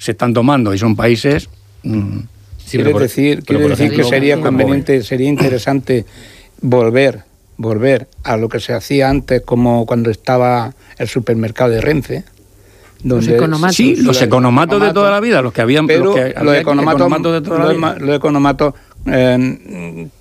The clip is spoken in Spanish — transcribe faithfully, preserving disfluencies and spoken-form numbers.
se están tomando y son países... Mmm, sí, quiere por, decir, quiere decir ejemplo, que sería conveniente, sería interesante volver, volver a lo que se hacía antes, como cuando estaba el supermercado de Renfe. Donde, los economatos. Sí, los, los economatos, economatos de toda la vida, los que habían... Pero los, que los economatos, economatos de toda la vida. Los, los economatos eh,